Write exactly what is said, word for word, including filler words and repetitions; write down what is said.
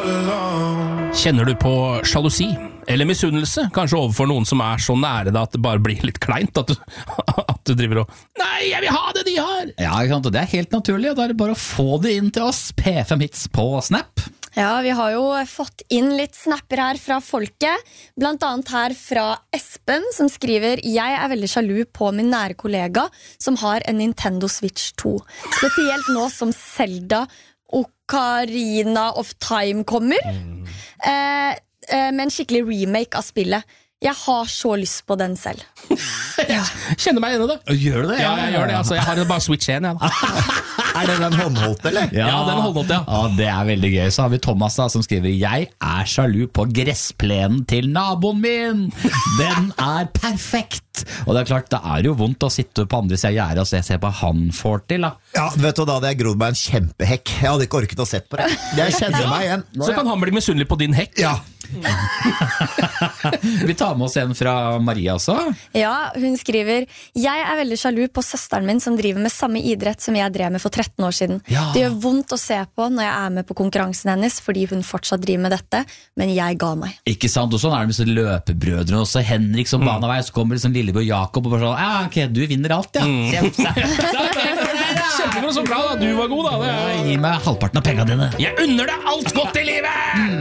Kjenner du på sjalusi eller misunnelse, kanskje overfor noen som er så nære deg at det bare blir litt kleint, at du, at du driver og «Nei, jeg vil ha det de har!» Ja, ikke sant, og det er helt naturlig, og da er det bare å få det inn til oss, P fem Hits på Snap. Ja, vi har jo fått inn litt snapper her fra folket, blant annet her fra Espen, som skriver «Jeg er veldig sjalu på min nære kollega som har en Nintendo Switch to. Spesielt nå som Zelda Ocarina of Time kommer, eh, eh, med en skikkelig remake av spillet. Jeg har så lyst på den selv.» Ja. Kjenner meg igjen i det. Gjør du det? Ja, jeg gjør det, altså. Jeg har bare Switch én, jeg da. Er det den håndholdt, eller? Ja, Ja, den holdt opp, ja. Ja, det er veldig gøy. Så har vi Thomas da, som skriver «Jeg er sjalu på gressplenen til naboen min. Den er perfekt!» Og det er klart, det er jo vondt å sitte på andre siden av gjerdet og se, se på han får til da. Ja, vet du, da hadde jeg grodd meg en kjempehekk. Jeg hadde ikke orket å sett på det. Jeg kjenner meg igjen. Så kan han bli misunnelig på din hekk. Ja. Vi tar med oss en fra Maria også. Ja, hun skriver «Jeg er veldig sjalu på søsteren min som driver med samme idrett som jeg drev med for tretten år siden. Ja. Det gjør vondt å se på når jeg er med på konkurransen hennes, fordi hun fortsatt driver med dette, men jeg ga meg.» Ikke sant, og sånn er det med disse løpebrødrene også. Henrik som banavei, så kommer liksom Lillebror Jakob og bare sånn, ja, ok, du vinner alt, ja. Kjempebra, så bra da, du var god da. Det er... Gi meg halvparten av pengene dine. Jeg unner deg alt godt i livet!